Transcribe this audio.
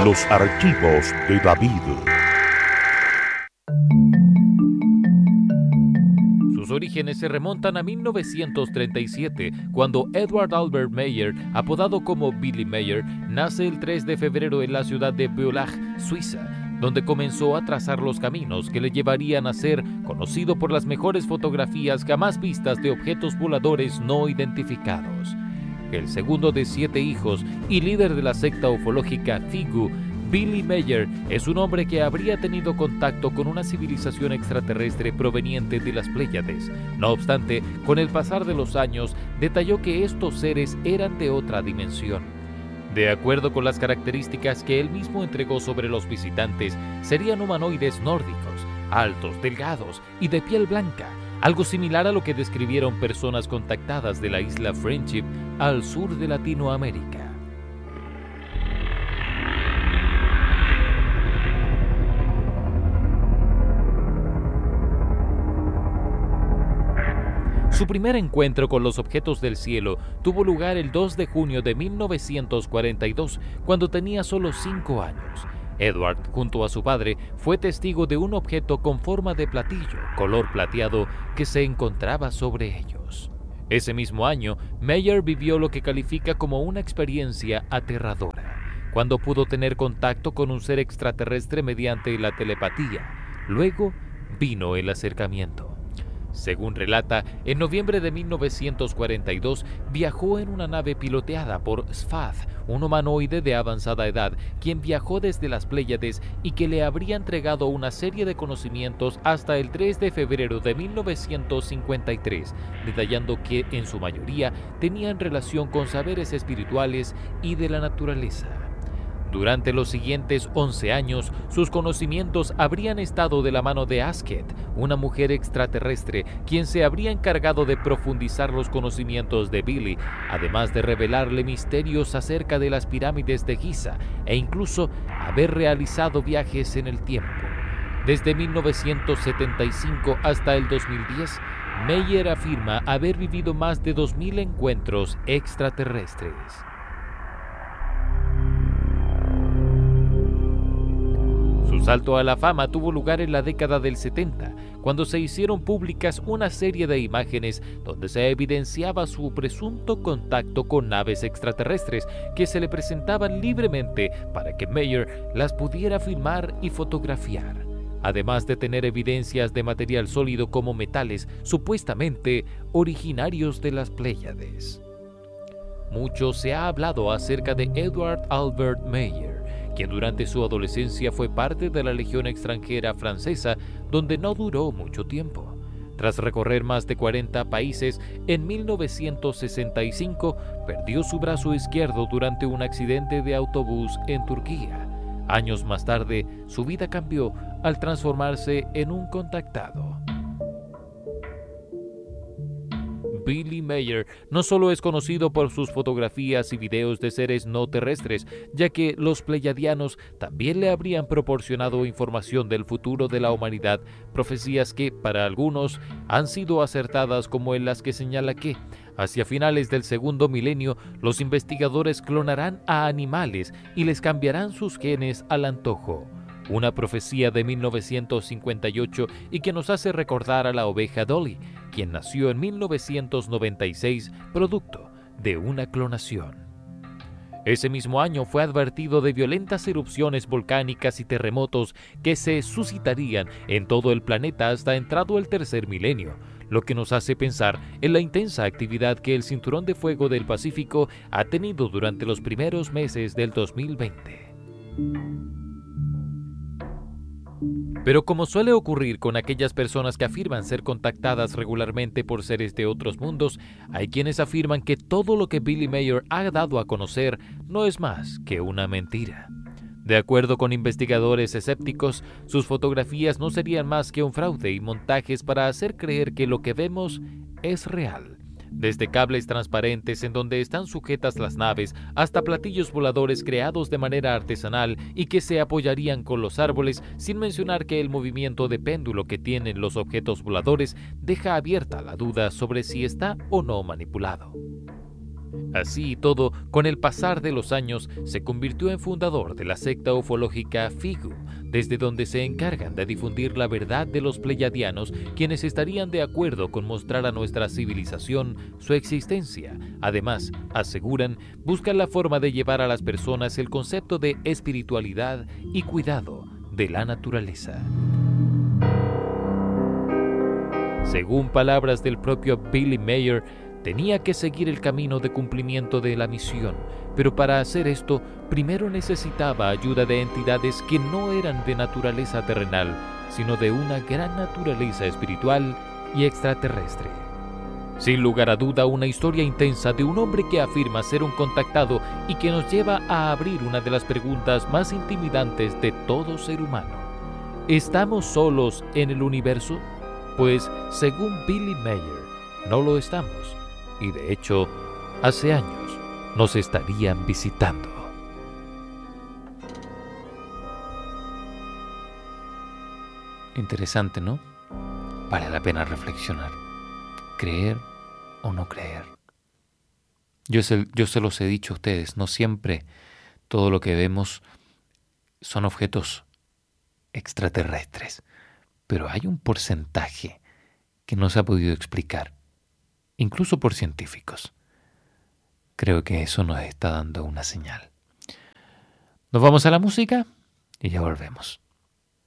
Los archivos de David. Sus orígenes se remontan a 1937, cuando Edward Albert Meyer, apodado como Billy Meyer, nace el 3 de febrero en la ciudad de Beulach, Suiza, donde comenzó a trazar los caminos que le llevarían a ser conocido por las mejores fotografías jamás vistas de objetos voladores no identificados. El segundo de 7 hijos y líder de la secta ufológica Figu, Billy Meyer es un hombre que habría tenido contacto con una civilización extraterrestre proveniente de las Pléyades. No obstante, con el pasar de los años, detalló que estos seres eran de otra dimensión. De acuerdo con las características que él mismo entregó sobre los visitantes, serían humanoides nórdicos, altos, delgados y de piel blanca, algo similar a lo que describieron personas contactadas de la isla Friendship al sur de Latinoamérica. Su primer encuentro con los objetos del cielo tuvo lugar el 2 de junio de 1942, cuando tenía solo 5 años. Edward, junto a su padre, fue testigo de un objeto con forma de platillo, color plateado, que se encontraba sobre ellos. Ese mismo año, Meyer vivió lo que califica como una experiencia aterradora, cuando pudo tener contacto con un ser extraterrestre mediante la telepatía. Luego vino el acercamiento. Según relata, en noviembre de 1942 viajó en una nave piloteada por Sfath, un humanoide de avanzada edad, quien viajó desde las Pléyades y que le habría entregado una serie de conocimientos hasta el 3 de febrero de 1953, detallando que en su mayoría tenían relación con saberes espirituales y de la naturaleza. Durante los siguientes 11 años, sus conocimientos habrían estado de la mano de Asket, una mujer extraterrestre, quien se habría encargado de profundizar los conocimientos de Billy, además de revelarle misterios acerca de las pirámides de Giza e incluso haber realizado viajes en el tiempo. Desde 1975 hasta el 2010, Meyer afirma haber vivido más de 2.000 encuentros extraterrestres. Su salto a la fama tuvo lugar en la década del 70, cuando se hicieron públicas una serie de imágenes donde se evidenciaba su presunto contacto con naves extraterrestres que se le presentaban libremente para que Meyer las pudiera filmar y fotografiar, además de tener evidencias de material sólido como metales supuestamente originarios de las Pléyades. Mucho se ha hablado acerca de Edward Albert Meyer, quien durante su adolescencia fue parte de la Legión extranjera francesa, donde no duró mucho tiempo. Tras recorrer más de 40 países, en 1965 perdió su brazo izquierdo durante un accidente de autobús en Turquía. Años más tarde, su vida cambió al transformarse en un contactado. Billy Meyer no solo es conocido por sus fotografías y videos de seres no terrestres, ya que los pleyadianos también le habrían proporcionado información del futuro de la humanidad, profecías que, para algunos, han sido acertadas, como en las que señala que, hacia finales del segundo milenio, los investigadores clonarán a animales y les cambiarán sus genes al antojo. Una profecía de 1958 y que nos hace recordar a la oveja Dolly, quien nació en 1996 producto de una clonación. Ese mismo año fue advertido de violentas erupciones volcánicas y terremotos que se suscitarían en todo el planeta hasta entrado el tercer milenio, lo que nos hace pensar en la intensa actividad que el Cinturón de Fuego del Pacífico ha tenido durante los primeros meses del 2020. Pero como suele ocurrir con aquellas personas que afirman ser contactadas regularmente por seres de otros mundos, hay quienes afirman que todo lo que Billy Meyer ha dado a conocer no es más que una mentira. De acuerdo con investigadores escépticos, sus fotografías no serían más que un fraude y montajes para hacer creer que lo que vemos es real. Desde cables transparentes en donde están sujetas las naves hasta platillos voladores creados de manera artesanal y que se apoyarían con los árboles, sin mencionar que el movimiento de péndulo que tienen los objetos voladores deja abierta la duda sobre si está o no manipulado. Así y todo, con el pasar de los años, se convirtió en fundador de la secta ufológica Figu, desde donde se encargan de difundir la verdad de los pleyadianos, quienes estarían de acuerdo con mostrar a nuestra civilización su existencia. Además, aseguran, buscan la forma de llevar a las personas el concepto de espiritualidad y cuidado de la naturaleza. Según palabras del propio Billy Mayer, tenía que seguir el camino de cumplimiento de la misión, pero para hacer esto, primero necesitaba ayuda de entidades que no eran de naturaleza terrenal, sino de una gran naturaleza espiritual y extraterrestre. Sin lugar a duda, una historia intensa de un hombre que afirma ser un contactado y que nos lleva a abrir una de las preguntas más intimidantes de todo ser humano. ¿Estamos solos en el universo? Pues, según Billy Mayer, no lo estamos. Y de hecho, hace años nos estarían visitando. Interesante, ¿no? Vale la pena reflexionar. ¿Creer o no creer? Yo se los he dicho a ustedes, no siempre todo lo que vemos son objetos extraterrestres, pero hay un porcentaje que no se ha podido explicar, incluso por científicos. Creo que eso nos está dando una señal. Nos vamos a la música y ya volvemos.